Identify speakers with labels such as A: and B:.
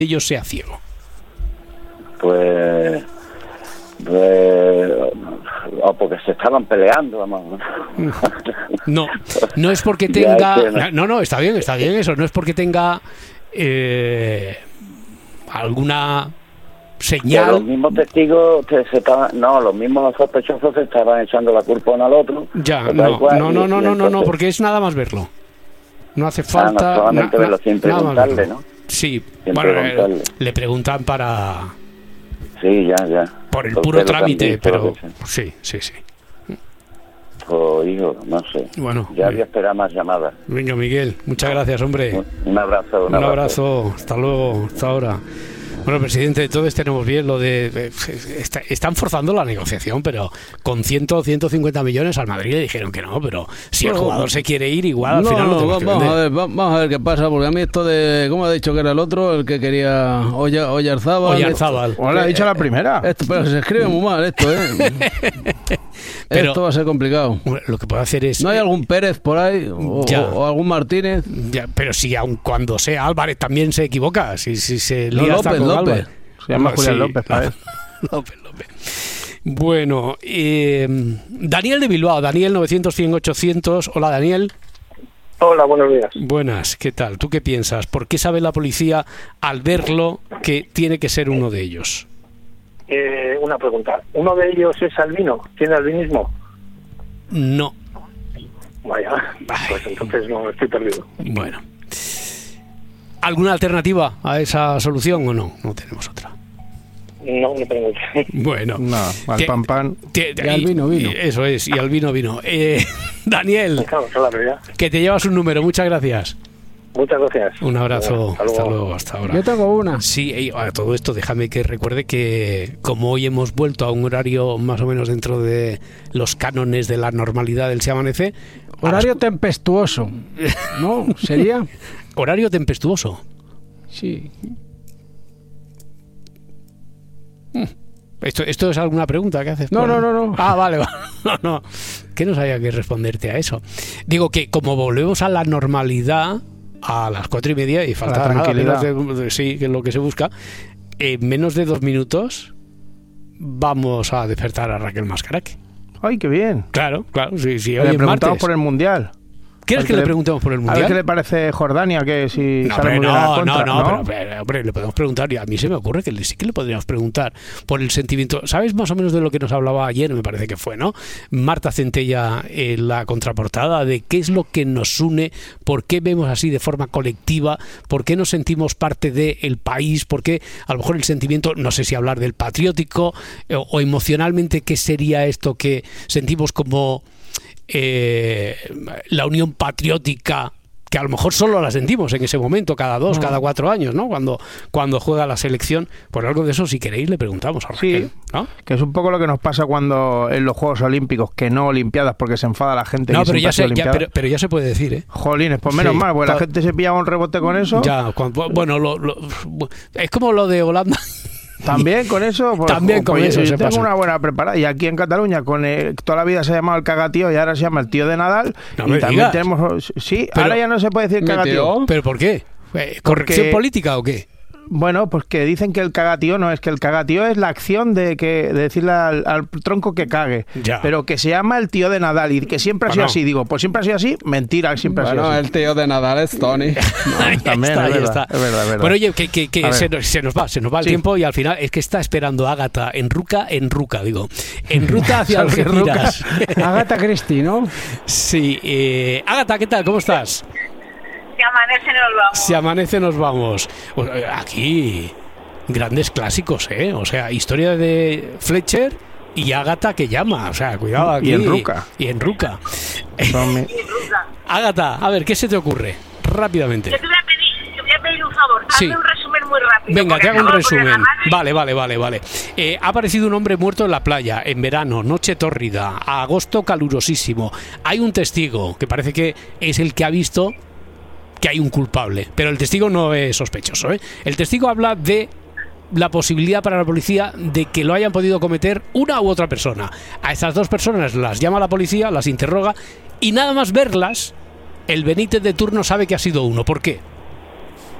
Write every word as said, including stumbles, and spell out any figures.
A: ellos sea ciego.
B: Pues... pues o porque se estaban peleando, vamos.
A: No, no es porque tenga... No, no, está bien, está bien eso. No es porque tenga eh, alguna señal...
B: Que los mismos testigos que se estaban... No, los mismos sospechosos se estaban echando la culpa uno al otro.
A: Ya, no, no, no, no, no, no, no, no, porque es nada más verlo. No hace falta...
B: Ah, no, solamente
A: na,
B: verlo, sin preguntarle, ¿no?
A: Sí,
B: sin
A: bueno,
B: preguntarle.
A: Eh, le preguntan para...
B: Sí, ya, ya.
A: Por el
B: Porque
A: puro trámite, pero...
B: Sí,
A: sí, sí.
B: Pues, hijo, no sé.
A: Bueno.
B: Ya voy a esperar más llamadas.
A: Venga, Miguel, muchas gracias, hombre.
B: Un, un abrazo. Un,
A: un abrazo.
B: abrazo.
A: Hasta luego, hasta ahora. Bueno, presidente, entonces tenemos bien lo de... Está, están forzando la negociación, pero con cien, ciento cincuenta millones al Madrid le dijeron que no, pero si el jugador se quiere ir, igual al
C: no,
A: final
C: no,
A: lo tenemos que
C: vamos
A: vender.
C: a ver, vamos a ver qué pasa, porque a mí esto de... ¿Cómo ha dicho que era el otro? El que quería... Olla, Oyarzábal.
A: Oyarzábal.
D: ¿O le ha dicho la primera?
C: Esto, pero se escribe muy mal esto, ¿eh? Pero, esto va a ser complicado.
A: Lo que puedo hacer es...
C: ¿No hay algún Pérez por ahí? O, o algún Martínez?
A: Ya, pero si aun cuando sea Álvarez también se equivoca. Si, si se
C: no,
A: lía
C: López,
A: hasta con
C: López.
A: Álvarez.
D: Se llama
A: no,
D: Julián
A: sí,
D: López, ¿sabes?
A: López, López. Bueno, eh, Daniel de Bilbao, Daniel novecientos, cien, ochocientos. Hola, Daniel.
E: Hola, buenos días.
A: Buenas, ¿qué tal? ¿Tú qué piensas? ¿Por qué sabe la policía al verlo que tiene que ser uno de ellos?
E: Eh, una pregunta. ¿Uno de ellos es albino? ¿Tiene albinismo?
A: No.
E: Vaya, pues entonces no, estoy perdido.
A: Bueno. ¿Alguna alternativa a esa solución o no? No tenemos otra.
E: No, no tengo otra.
A: Bueno.
D: No, al te, pan pan.
A: Te, te,
C: y al vino vino.
A: Y, eso es, y al vino vino. Eh, Daniel,
E: claro, claro, ya.
A: que te llevas un número. Muchas gracias.
E: Muchas gracias.
A: Un abrazo.
E: Hasta luego,
A: hasta, luego, hasta ahora.
C: Yo tengo una.
A: Sí, y a todo esto déjame que recuerde que como hoy hemos vuelto a un horario más o menos dentro de los cánones de la normalidad del Se Amanece.
C: Horario las... tempestuoso, ¿no? ¿Sería?
A: Horario tempestuoso.
C: Sí.
A: ¿Esto, ¿Esto es alguna pregunta que haces?
C: No, no, no, no.
A: Ah, vale, vale. No, no. Que no sabía que responderte a eso. Digo que como volvemos a la normalidad a las cuatro y media y falta
D: la tranquilidad.
A: Nada, menos de, sí, que es lo que se busca, en menos de dos minutos vamos a despertar a Raquel Mascaraque.
D: ¡Ay, qué bien!
A: Claro, claro. Sí, sí,
D: le preguntamos por el Mundial.
A: ¿Quieres que, que le preguntemos por el Mundial?
D: A ver qué le parece Jordania, que si
A: no,
D: sale muy bien
A: no,
D: la contra,
A: no, no,
D: ¿no?
A: Pero, pero, hombre, le podemos preguntar, y a mí se me ocurre que sí que le podríamos preguntar por el sentimiento. ¿Sabes más o menos de lo que nos hablaba ayer? Me parece que fue, ¿no? Marta Centella en la contraportada, de qué es lo que nos une, por qué vemos así de forma colectiva, por qué nos sentimos parte del país, por qué a lo mejor el sentimiento, no sé si hablar del patriótico o, o emocionalmente, qué sería esto que sentimos como... Eh, la unión patriótica, que a lo mejor solo la sentimos en ese momento, cada dos, no. cada cuatro años, ¿no? Cuando, cuando juega la selección. Por algo de eso, si queréis, le preguntamos a Raquel,
D: sí,
A: ¿no?
D: Que es un poco lo que nos pasa cuando en los Juegos Olímpicos, que no Olimpiadas, porque se enfada la gente.
A: No, pero ya, se, ya, pero, pero ya se puede decir, ¿eh?
D: Jolines, pues menos sí, mal, porque la gente se pilla un rebote con eso.
A: Ya, cuando, bueno, lo, lo, es como lo de Holanda.
D: También con eso, pues,
A: también con
D: pues,
A: eso.
D: Yo
A: se
D: tengo
A: pasa.
D: una buena preparada. Y aquí en Cataluña, con el, toda la vida se ha llamado el cagatío y ahora se llama el tío de Nadal.
A: No
D: y
A: me
D: también
A: digas.
D: tenemos. Sí,
A: pero,
D: ahora ya no se puede decir cagatío.
A: ¿Pero por qué? ¿Corrección
D: Porque,
A: política o qué?
D: Bueno, pues que dicen que el cagatío no es que el cagatío es la acción de que de decirle al, al tronco que cague,
A: ya.
D: pero que se llama el tío de Nadal y que siempre ha sido
A: bueno.
D: así. Digo, pues siempre ha sido así, mentira, siempre
C: bueno,
D: ha sido así.
C: El tío de Nadal es Tony.
A: No, también está, es, verdad, está.
D: es verdad, es verdad.
A: Bueno, oye, que, que, que se, nos, se nos va, se nos va el
D: sí.
A: tiempo y al final es que está esperando Ágata en Ruca, en Ruca, digo, en ruta hacia Algeciras.
C: Ágata Cristi, ¿no?
A: Sí, eh, Ágata, ¿qué tal? ¿Cómo estás?
F: Si amanece nos vamos.
A: Si amanece nos vamos. Aquí grandes clásicos, ¿eh? O sea, historia de Fletcher y Ágata que llama. O sea, cuidado aquí.
D: Y en Ruca.
A: Y en Ruca. Ágata, a ver, ¿qué se te ocurre? Rápidamente.
F: Yo te voy a pedir, te voy a pedir un favor.
A: Sí.
F: Hazme un resumen muy rápido.
A: Venga, te hago un resumen.
F: De
A: Vale, vale, vale, vale. Eh, ha aparecido un hombre muerto en la playa, en verano, noche tórrida, agosto calurosísimo. Hay un testigo que parece que es el que ha visto que hay un culpable, pero el testigo no es sospechoso, ¿eh? El testigo habla de la posibilidad para la policía de que lo hayan podido cometer una u otra persona. A estas dos personas las llama la policía, las interroga y nada más verlas, el Benítez de turno sabe que ha sido uno. ¿Por qué?